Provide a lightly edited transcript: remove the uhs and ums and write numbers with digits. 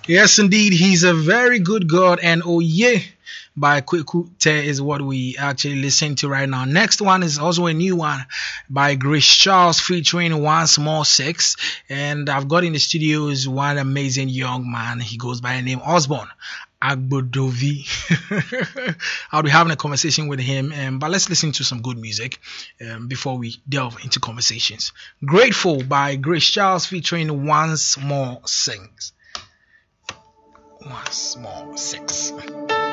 Yes, indeed, he's a very good God, and oh yeah, by Kweku Te is what we actually listen to right now. Next one is also a new one by Grace Charles featuring One Small Six, and I've got in the studio is one amazing young man. He goes by the name Osborne Agbodovi. I'll be having a conversation with him, but let's listen to some good music before we delve into conversations. Grateful by Grace Charles featuring One Small Six. One Small Six.